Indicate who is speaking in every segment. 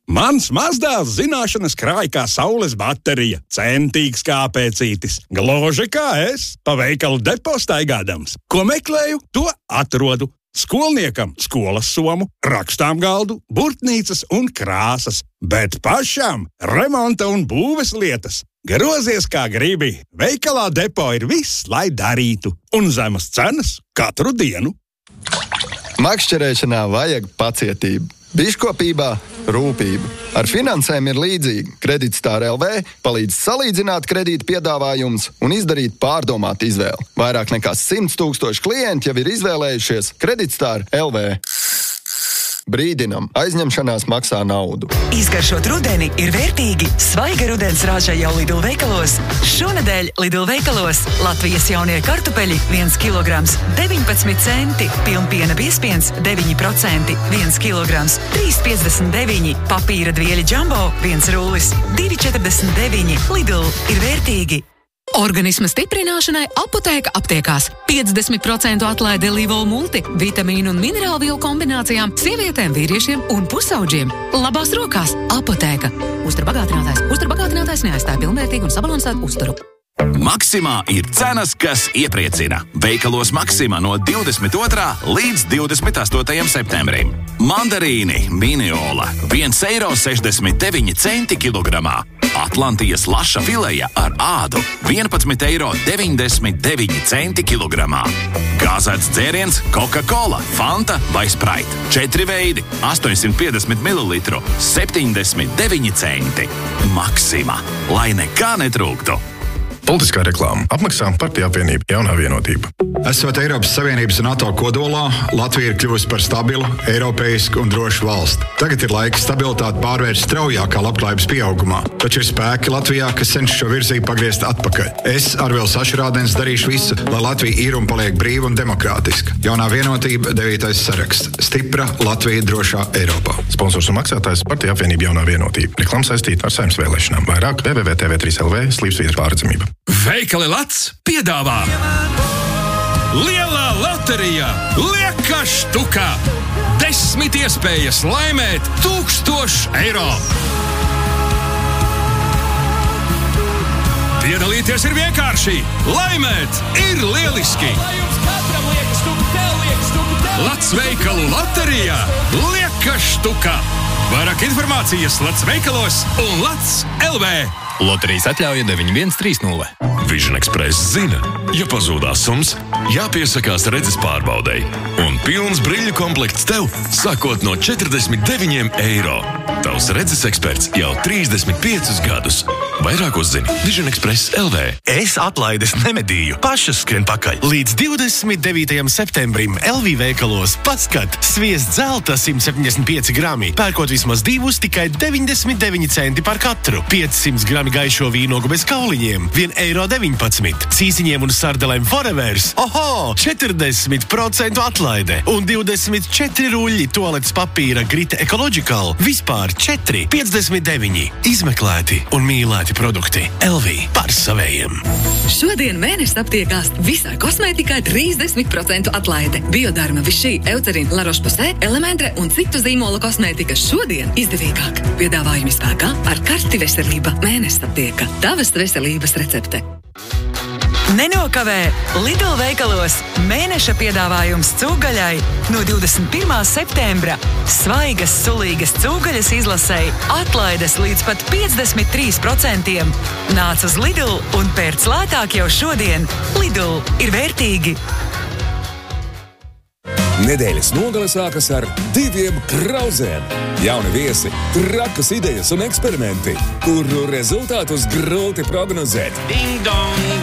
Speaker 1: Mans mazdēls zināšanas krāj kā saules baterija, centīgs kā pēcītis, gluži kā es, pa veikalu depo staigādams. Ko meklēju, to atrodu. Skolniekam skolas somu, rakstām galdu, burtnīcas un krāsas, bet pašam remonta un būves lietas. Grozies kā gribi, veikalā depo ir viss, lai darītu, un zemas cenas katru dienu.
Speaker 2: Makšķerēšanā vajag pacietību. Biškopībā rūpība. Ar finansēm ir līdzīgi. Kreditstar LV palīdz salīdzināt kredīta piedāvājumus un izdarīt pārdomātu izvēli. Vairāk nekā 100 000 klienti jau ir izvēlējušies Kreditstar LV. Brīdinam, aizņemšanās maksā naudu.
Speaker 3: Izgaršot rudeni ir vērtīgi. Svaiga rudens rāža jau Lidl veikalos. Šonedēļ Lidl veikalos Latvijas jaunie kartupeļi 1 kilograms 19 centi, pilnpiena biezpiens 9%, 1 kilograms 3,59, papīra dvieļi Jumbo 1 rullis 2,49. Lidl ir vērtīgi.
Speaker 4: Organisma stiprināšanai Apotēka aptiekās. 50% atlaide Livol multi, vitamīnu un minerālu vielu kombinācijām sievietēm, vīriešiem un pusauģiem. Labās rokās Apotēka. Uzturbagātinātājs neaizstāja pilnvērtīgu un sabalansētu uzturu.
Speaker 5: Maksimā ir cenas, kas iepriecina. Veikalos Maksimā no 22. līdz 28. septembrim. Mandarīni Miniola 1,69 eiro kilogramā. Atlantijas laša fileja ar ādu 11,99 eiro kilogramā. Gāzēts dzēriens Coca-Cola, Fanta vai Sprite. 4 veidi, 850 ml, 79 centi. Maksimā, lai nekā netrūktu.
Speaker 6: Politiskā reklāma apmaksā Partija apvienība Jaunā vienotība.
Speaker 7: Esot Eiropas Savienības un NATO kodolā, Latvija ir kļuvusi par stabilu, eiropeisku un drošu valsti. Tagad ir laiks stabilitāti pārvērst straujākā labklājības pieaugumā. Taču ir spēki Latvijā, kas cenšas šo virzību pagriezt atpakaļ. Es, Arvils Ašrādens, darīšu visu, lai Latvija ir un paliek brīva un demokrātiska. Jaunā vienotība 9. saraksts. Stipra Latvija drošā Eiropā.
Speaker 6: Sponsors un maksātājs Partija apvienība Jaunā vienotība. Reklāma saistīta ar Saeimas vēlēšanām. Vairāk www.tv3lv/pārredzamība.
Speaker 1: Veikali Lats piedāvā Lielā loterija lieka štukā. 10 iespējas laimēt 1000 eiro. Piedalīties ir vienkārši, laimēt ir lieliski. Lats veikalu loterija lieka štukā. Vairāk informācijas Lats veikalos un Lats LV.
Speaker 8: Loterijas atļauja 9130.
Speaker 9: Vision Express zina, ja pazūdās sums, jāpiesakās redzes pārbaudei. Un pilns briļu komplekts tev, sākot no 49 eiro. Tavs redzes eksperts jau 35 gadus. Vairāk uzzini Vision Express LV.
Speaker 10: Es atlaides nemedīju, pašas skrien pakaļ. Līdz 29. septembrim LV veikalos paskat sviests zelta 175 grami. Pērkot vismaz 2, tikai 99 centi par katru. 500 grami gaišo vīnogu bez kauliņiem, 1,19 eiro. Cīsiņiem un sardelēm Forevers. Oho! 40% atlaide un 24 ruļļi toaletes papīra Grita Ecological. Vispār 4,59. Izmeklēti un mīlēti produkti. LV par savējiem.
Speaker 4: Šodien mēnesis aptiekās visā kosmētikā 30% atlaide. Biodarma, Vichy, Eucerin, La Roche-Posay, Elementre un citu zīmola kosmētika šodien izdevīgāk. Piedāvājumi spēkā ar karti veselība. Mēnesis aptieka. Tavas veselības recepte.
Speaker 3: Nenokavē Lidl veikalos mēneša piedāvājums cūgaļai no 21. septembra. Svaigas, sulīgas cūgaļas izlasei atlaides līdz pat 53%. Nāc uz Lidl un pērc lētāk jau šodien. Lidl ir vērtīgi.
Speaker 11: Nedēļas nogale sākas ar 2 krauzēm. Jauni viesi, trakas idejas un eksperimenti, kuru rezultātus grūti prognozēt.
Speaker 12: Ding dong!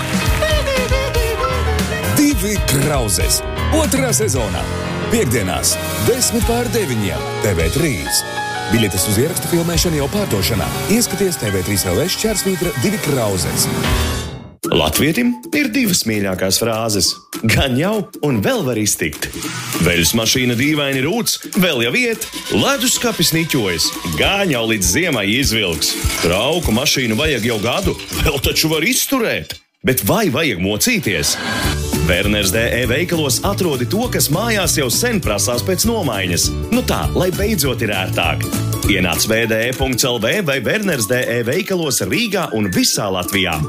Speaker 11: 2 krauzes. 2. sezonā. Piektdienās 8:50 TV3. Biļetes uz ierakstu filmēšanu jau pārdošanā. Ieskaties TV3.lv/2 krauzes.
Speaker 13: Latvietim ir 2 mīļākās frāzes. Gan jau un vēl var iztikt. Veļas mašīna dīvaini rūc, vēl jau iet, leduskapis niķojas, gan jau līdz ziemai izvilks. Trauku mašīnu vajag jau gadu, vēl taču var izturēt. Bet vai vajag mocīties? Werners DE veikalos atrodi to, kas mājās jau sen prasās pēc nomaiņas. Nu tā, lai beidzot ir ērtāk. Ienāc vde.lv vai Werners.de veikalos Rīgā un visā Latvijā.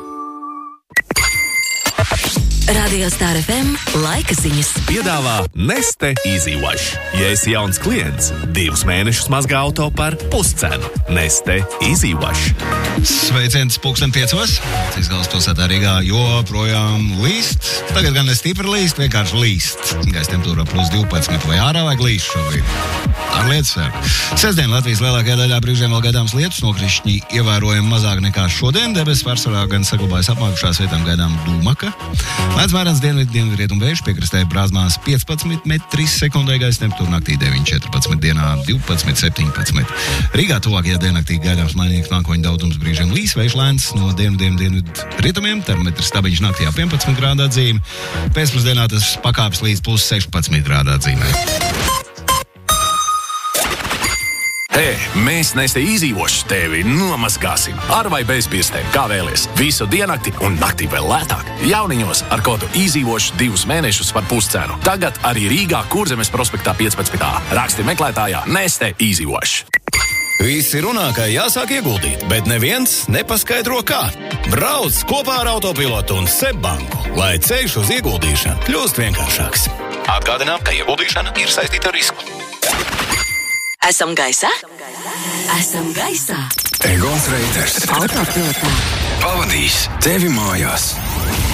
Speaker 12: Radio Star FM laika ziņas.
Speaker 10: Piedāvā Neste Easy Wash. Ja esi jauns klients, 2 mēnešus mazgā auto par puscenu. Neste Easy Wash.
Speaker 14: Sveiciens 5:00. Galvaspilsētā Rīgā joprojām līst. Tagad gan ne stipri līst, vienkārši līst. Gaisa temperatūra +12 vai ārā vajag līst šobrīd. Ar lietu sērgu. Sestdien Latvijas lielākajā daļā brīžiem vēl gaidāms lietus, nokrišņi ievērojami mazāk nekā šodien. Debesis pārsvarā gan saglabājas apmākušās vietām gaidām dūmaka. Lēns mērens dienvidrietumu vējš, piekrastē brāzmās 15 metri sekundē, gaisa temperatūra naktī 9-14, dienā 12-17. Rīgā tuvākajā diennaktī gaidāms mainīgs mākoņu daudzums, brīžiem līs, vējš lēns no dienvidrietumiem, termometrs stabiņš naktī 11 grādā atzīme. Pēcpusdienā tas pakāps līdz +16 grādā atzīmē.
Speaker 5: Hei, mēs Neste Easy Wash tevi nomazgāsim. Ar vai bez pirstēm, kā vēlies. Visu diennakti un naktī vēl lētāk. Jauniņos ar kodu Easy Wash 2 mēnešus par puscenu. Tagad arī Rīgā Kurzemes prospektā 15. Raksti meklētājā Neste Easy Wash.
Speaker 10: Visi runā, ka jāsāk ieguldīt, bet neviens nepaskaidro kā. Brauc kopā ar Autopilotu un SEB banku, lai ceļš uz ieguldīšanu kļūst vienkāršāks. Atgādinām, ka ieguldīšana ir saistīta ar risku.
Speaker 12: Esam gaisā? Esam gaisā.
Speaker 15: Egons Reiters
Speaker 12: Autopilotā
Speaker 15: pavadīs tevi mājās.